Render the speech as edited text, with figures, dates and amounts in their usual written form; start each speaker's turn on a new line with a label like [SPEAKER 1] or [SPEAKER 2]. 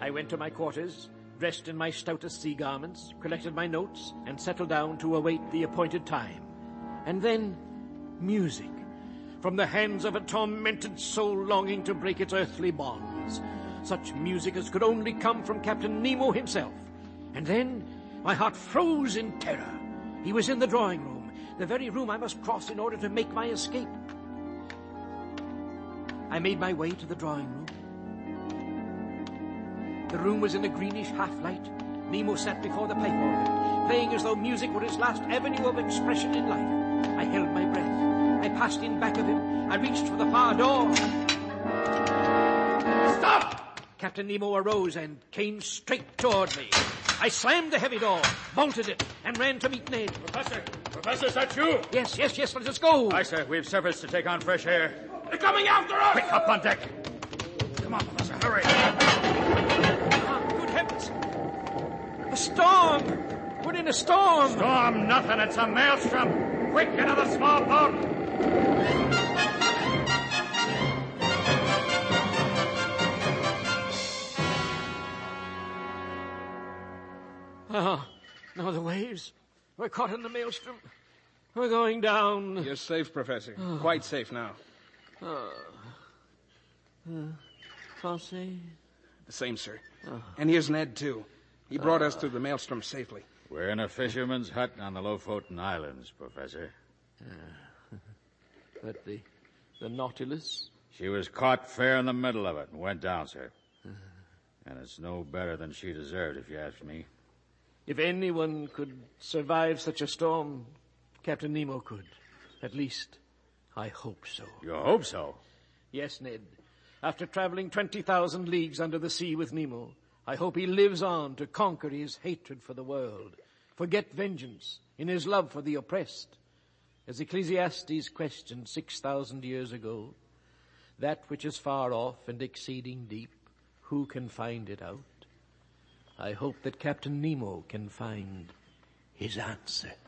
[SPEAKER 1] I went to my quarters, dressed in my stoutest sea garments, collected my notes, and settled down to await the appointed time. And then, music, from the hands of a tormented soul longing to break its earthly bonds. Such music as could only come from Captain Nemo himself. And then, my heart froze in terror. He was in the drawing room, the very room I must cross in order to make my escape. I made my way to the drawing room. The room was in a greenish half-light. Nemo sat before the pipe organ, playing as though music were his last avenue of expression in life. I held my breath. I passed in back of him. I reached for the far door. Stop! Captain Nemo arose and came straight toward me. I slammed the heavy door, bolted it, and ran to meet Ned.
[SPEAKER 2] Professor, is that you?
[SPEAKER 1] Yes, let us go.
[SPEAKER 2] Aye, sir, we have service to take on fresh air.
[SPEAKER 3] They're coming after us!
[SPEAKER 2] Quick, up on deck. Come on, Professor, hurry.
[SPEAKER 1] Good heavens. A storm! We're in a storm!
[SPEAKER 2] Storm nothing, it's a maelstrom. Quick, into the small boat.
[SPEAKER 1] No, the waves. We're caught in the maelstrom. We're going down.
[SPEAKER 3] You're safe, Professor. Quite safe now.
[SPEAKER 1] Conseil?
[SPEAKER 3] The same, sir. And here's Ned, too. He brought us through the maelstrom safely.
[SPEAKER 4] We're in a fisherman's hut on the Lofoten Islands, Professor.
[SPEAKER 1] But the Nautilus?
[SPEAKER 4] She was caught fair in the middle of it and went down, sir. And it's no better than she deserved, if you ask me.
[SPEAKER 1] If anyone could survive such a storm, Captain Nemo could. At least, I hope so.
[SPEAKER 4] You hope so?
[SPEAKER 1] Yes, Ned. After traveling 20,000 leagues under the sea with Nemo, I hope he lives on to conquer his hatred for the world, forget vengeance in his love for the oppressed. As Ecclesiastes questioned 6,000 years ago, that which is far off and exceeding deep, who can find it out? I hope that Captain Nemo can find his answer.